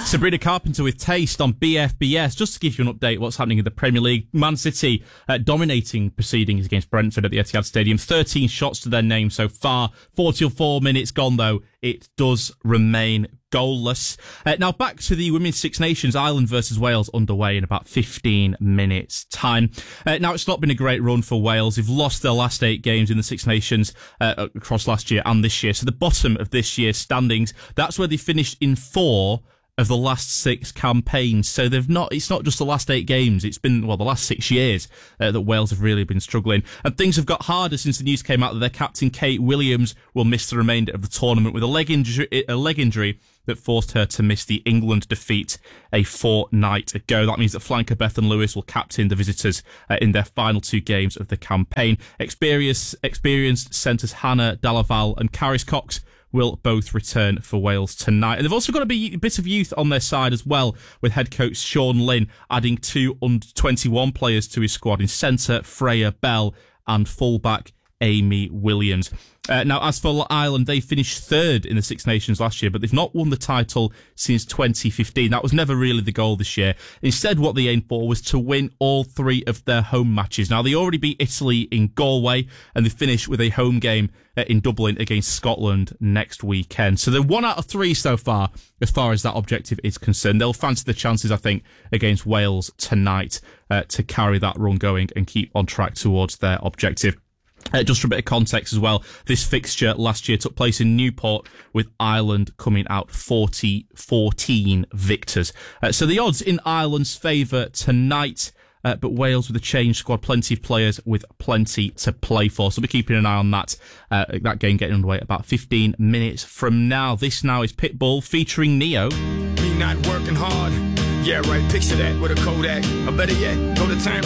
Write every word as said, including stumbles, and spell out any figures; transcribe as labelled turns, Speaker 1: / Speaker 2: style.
Speaker 1: Sabrina Carpenter with Taste on B F B S. Just to give you an update what's happening in the Premier League. Man City uh, dominating proceedings against Brentford at the Etihad Stadium. thirteen shots to their name so far. forty-four minutes gone, though. It does remain goalless. Uh, now back to the Women's Six Nations. Ireland versus Wales underway in about fifteen minutes time. Uh, now it's not been a great run for Wales. They've lost their last eight games in the Six Nations uh, across last year and this year. So the bottom of this year's standings, that's where they finished in four of the last six campaigns. So they've not, it's not just the last eight games, it's been, well, the last six years uh, that Wales have really been struggling. And things have got harder since the news came out that their captain, Kate Williams, will miss the remainder of the tournament with a leg injury, a leg injury that forced her to miss the England defeat a fortnight ago. That means that flanker Bethan Lewis will captain the visitors uh, in their final two games of the campaign. Experienced, experienced centres Hannah Dalaval and Caris Cox will both return for Wales tonight. And they've also got a bit of youth on their side as well, with head coach Sean Lynn adding two under twenty-one players to his squad in centre Freya Bell and fullback Amy Williams. Uh, now, as for Ireland, they finished third in the Six Nations last year, but they've not won the title since twenty fifteen. That was never really the goal this year. Instead, what they aimed for was to win all three of their home matches. Now, they already beat Italy in Galway, and they finished with a home game uh, in Dublin against Scotland next weekend. So they're one out of three so far, as far as that objective is concerned. They'll fancy the chances, I think, against Wales tonight uh, to carry that run going and keep on track towards their objective. Uh, just for a bit of context as well, this fixture last year took place in Newport, with Ireland coming out forty fourteen victors. Uh, so the odds in Ireland's favour tonight, uh, but Wales with a changed squad, plenty of players with plenty to play for. So we're keeping an eye on that. Uh, that game getting underway about fifteen minutes from now. This now is Pitbull featuring Neo.
Speaker 2: Me not working hard. Yeah, right, picture that with a Kodak. Or better yet, go to time